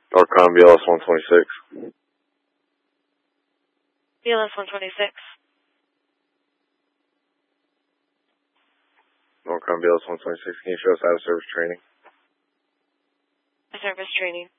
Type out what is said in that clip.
Norcom BLS 126. BLS 126. Norcom BLS 126. Can you show us out of service training? Service training.